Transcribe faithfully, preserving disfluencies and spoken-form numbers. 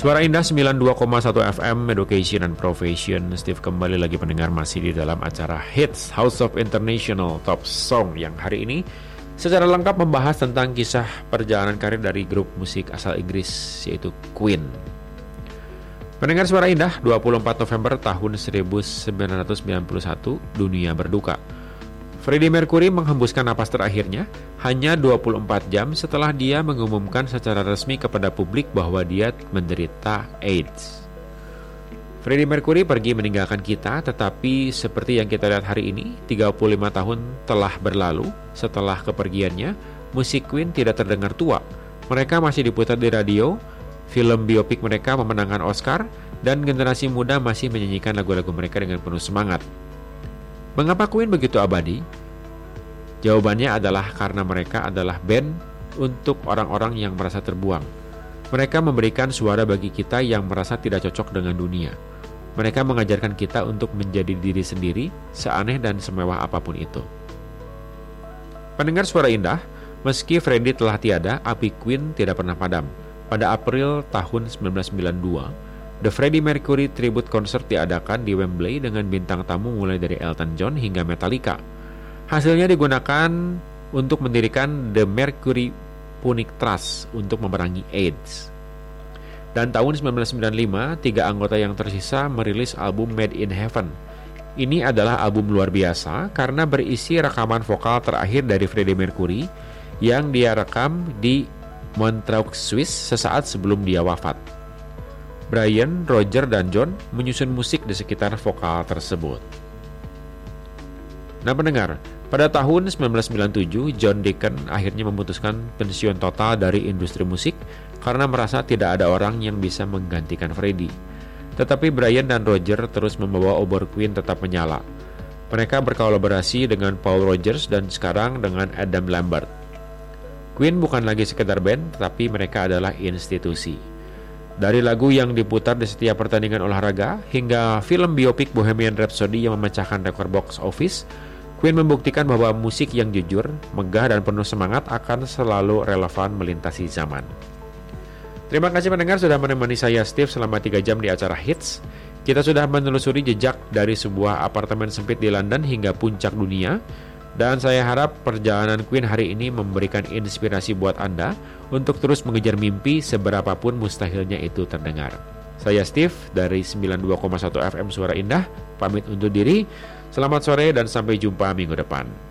Suara Indah sembilan puluh dua koma satu F M, Education and Profession. Steve kembali lagi pendengar masih di dalam acara Hits House of International Top Song yang hari ini secara lengkap membahas tentang kisah perjalanan karir dari grup musik asal Inggris yaitu Queen. Pendengar Suara Indah, dua puluh empat November tahun seribu sembilan ratus sembilan puluh satu, dunia berduka. Freddie Mercury menghembuskan napas terakhirnya hanya dua puluh empat jam setelah dia mengumumkan secara resmi kepada publik bahwa dia menderita AIDS. Freddie Mercury pergi meninggalkan kita, tetapi seperti yang kita lihat hari ini, tiga puluh lima tahun telah berlalu setelah kepergiannya, musik Queen tidak terdengar tua. Mereka masih diputar di radio, film biopik mereka memenangkan Oscar, dan generasi muda masih menyanyikan lagu-lagu mereka dengan penuh semangat. Mengapa Queen begitu abadi? Jawabannya adalah karena mereka adalah band untuk orang-orang yang merasa terbuang. Mereka memberikan suara bagi kita yang merasa tidak cocok dengan dunia. Mereka mengajarkan kita untuk menjadi diri sendiri, seaneh dan semewah apapun itu. Pendengar Suara Indah, meski Freddie telah tiada, api Queen tidak pernah padam. Pada April tahun sembilan belas sembilan puluh dua, The Freddie Mercury Tribute Concert diadakan di Wembley dengan bintang tamu mulai dari Elton John hingga Metallica. Hasilnya digunakan untuk mendirikan The Mercury Punic Trust untuk memerangi AIDS. Dan tahun sembilan belas sembilan puluh lima, tiga anggota yang tersisa merilis album Made in Heaven. Ini adalah album luar biasa karena berisi rekaman vokal terakhir dari Freddie Mercury yang dia rekam di Montreux, Swiss sesaat sebelum dia wafat. Brian, Roger, dan John menyusun musik di sekitar vokal tersebut. Nah pendengar, pada tahun sembilan belas sembilan puluh tujuh, John Deacon akhirnya memutuskan pensiun total dari industri musik karena merasa tidak ada orang yang bisa menggantikan Freddie. Tetapi Brian dan Roger terus membawa obor Queen tetap menyala. Mereka berkolaborasi dengan Paul Rodgers dan sekarang dengan Adam Lambert. Queen bukan lagi sekedar band, tetapi mereka adalah institusi. Dari lagu yang diputar di setiap pertandingan olahraga hingga film biopik Bohemian Rhapsody yang memecahkan rekor box office, Queen membuktikan bahwa musik yang jujur, megah dan penuh semangat akan selalu relevan melintasi zaman. Terima kasih pendengar sudah menemani saya Steve selama tiga jam di acara Hits. Kita sudah menelusuri jejak dari sebuah apartemen sempit di London hingga puncak dunia. Dan saya harap perjalanan Queen hari ini memberikan inspirasi buat Anda untuk terus mengejar mimpi seberapapun mustahilnya itu terdengar. Saya Steve dari sembilan puluh dua koma satu F M Suara Indah, pamit undur diri. Selamat sore dan sampai jumpa minggu depan.